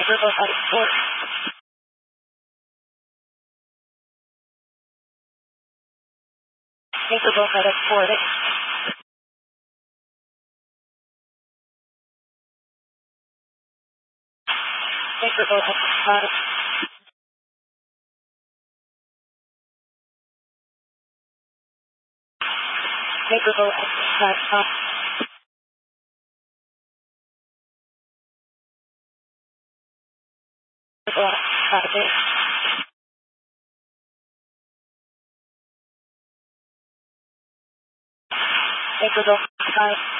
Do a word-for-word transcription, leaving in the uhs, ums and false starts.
Capable of sport. Capable of sporting. Capable of sport. Capable of sport. Capable of sport. Capable of